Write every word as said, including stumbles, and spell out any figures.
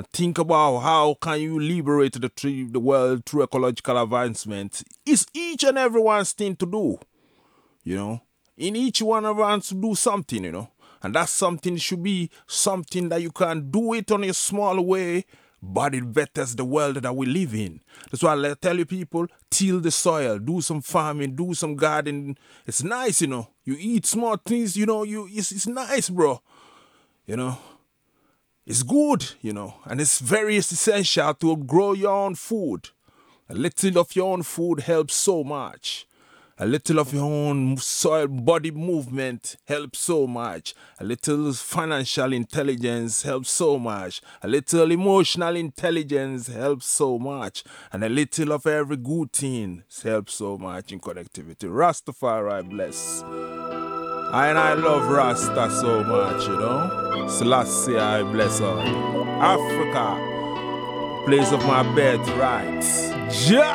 Think about how can you liberate the tree, the world through ecological advancement. It's each and everyone's thing to do, you know. In each one of us to do something, you know. And that something should be something that you can do it on a small way, but it betters the world that we live in. That's why I tell you people, till the soil, do some farming, do some gardening. It's nice, you know. You eat small things, you know, you it's, it's nice, bro. You know. It's good, you know, and it's very essential to grow your own food. A little of your own food helps so much. A little of your own soil body movement helps so much. A little financial intelligence helps so much. A little emotional intelligence helps so much. And a little of every good thing helps so much in connectivity. Rastafari bless. I and I love Rasta so much, you know. Selassie I bless all. Africa, place of my birthright. Ja!